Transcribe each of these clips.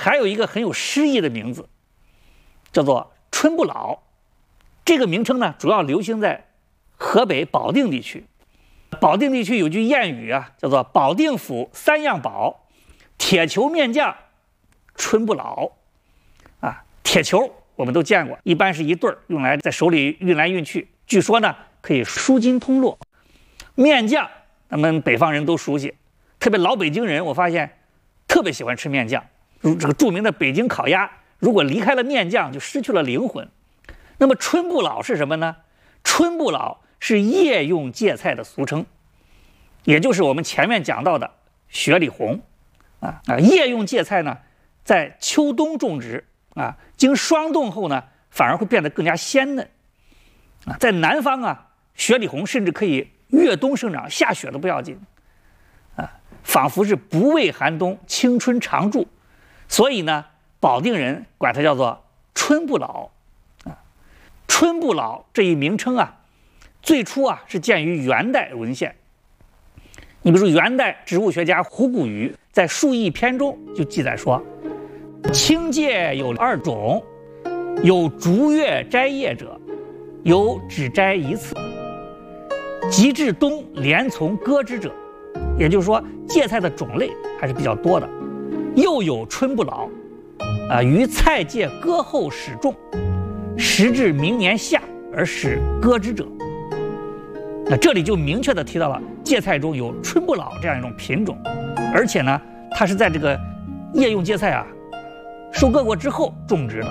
还有一个很有诗意的名字，叫做春不老。这个名称呢，主要流行在河北保定地区。保定地区有句谚语啊，叫做保定府3样宝，铁球面酱春不老。铁球我们都见过，一般是一对儿，用来在手里运来运去，据说呢可以舒筋通络。面酱咱们北方人都熟悉，特别老北京人，我发现特别喜欢吃面酱。如这个著名的北京烤鸭，如果离开了面酱，就失去了灵魂。那么春不老是什么呢？春不老是夜用芥菜的俗称，也就是我们前面讲到的雪里红。夜用芥菜呢，在秋冬种植经霜冻后呢，反而会变得更加鲜嫩。在南方雪里红甚至可以越冬生长，下雪都不要紧。仿佛是不畏寒冬，青春常驻。所以呢，保定人管它叫做春不老。春不老这一名称最初是见于元代文献。你比如说元代植物学家胡古瑜在《树异篇》中就记载说，青芥有2种，有逐月摘叶者，有只摘一次，及至冬连从割之者。也就是说，芥菜的种类还是比较多的。又有春不老，于菜芥割后始种，时至明年夏而使割之者。这里就明确地提到了芥菜中有春不老这样一种品种，而且呢，它是在这个夜用芥菜收割过之后种植的。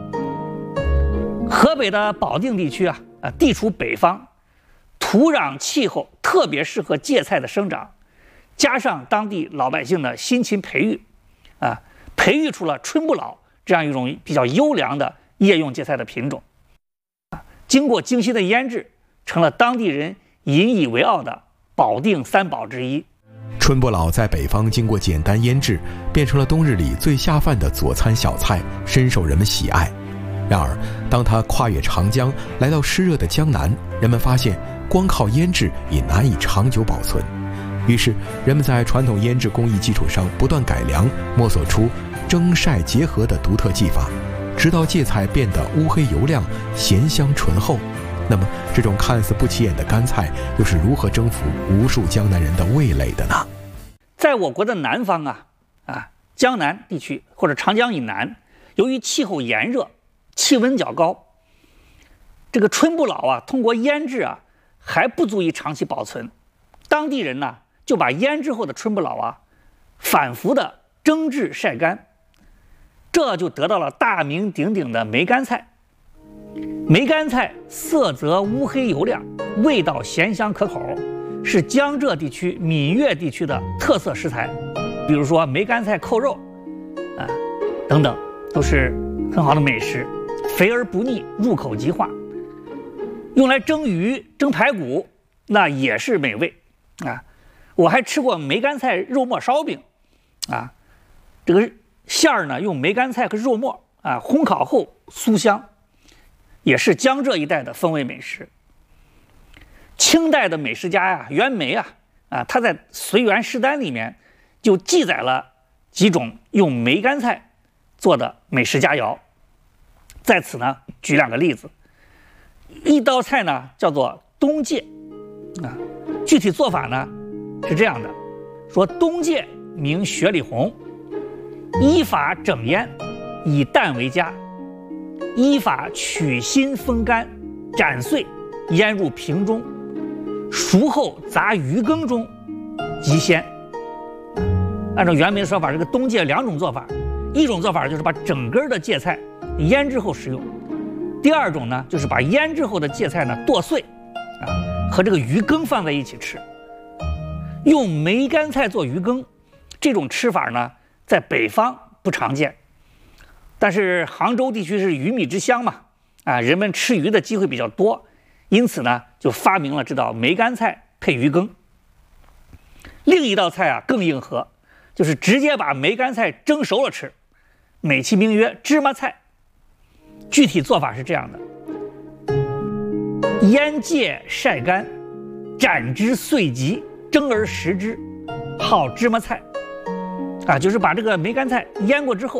河北的保定地区地处北方，土壤气候特别适合芥菜的生长，加上当地老百姓的辛勤培育，培育出了春不老这样一种比较优良的夜用芥菜的品种。经过精心的腌制，成了当地人引以为傲的保定3宝之一。 春不老在北方经过简单腌制，变成了冬日里最下饭的佐餐小菜，深受人们喜爱。然而，当它跨越长江来到湿热的江南，人们发现光靠腌制也难以长久保存。于是，人们在传统腌制工艺基础上不断改良，摸索出蒸晒结合的独特技法，直到芥菜变得乌黑油亮、咸香醇厚。那么，这种看似不起眼的干菜，又是如何征服无数江南人的味蕾的呢？ 在我国的南方江南地区或者长江以南，由于气候炎热，气温较高，这个春不老通过腌制还不足以长期保存。当地人呢就把腌制后的春不老反复的蒸制晒干，这就得到了大名鼎鼎的梅干菜。梅干菜色泽乌黑油亮，味道咸香可口，是江浙地区、闽粤地区的特色食材。比如说梅干菜扣肉等等，都是很好的美食，肥而不腻，入口即化。用来蒸鱼、蒸排骨，那也是美味我还吃过梅干菜肉末烧饼这个馅儿呢用梅干菜和肉末烘烤后酥香，也是江浙一带的风味美食。清代的美食家袁枚他在《随园诗单》里面就记载了几种用梅干菜做的美食佳肴。在此呢举2个例子。一道菜呢叫做冬芥具体做法呢是这样的，说冬芥名雪里红，依法整腌，以蛋为佳，依法取心风干，斩碎，腌入瓶中，熟后杂鱼羹中，极鲜。按照袁枚的说法，这个冬芥2种做法，一种做法就是把整根的芥菜腌制后食用，第2种呢就是把腌制后的芥菜呢剁碎和这个鱼羹放在一起吃。用梅干菜做鱼羹，这种吃法呢在北方不常见，但是杭州地区是鱼米之乡嘛人们吃鱼的机会比较多，因此呢就发明了这道梅干菜配鱼羹。另一道菜更硬核，就是直接把梅干菜蒸熟了吃，美其名曰芝麻菜。具体做法是这样的：腌芥晒干，斩之碎棘，蒸而食之，号芝麻菜就是把这个梅干菜腌过之后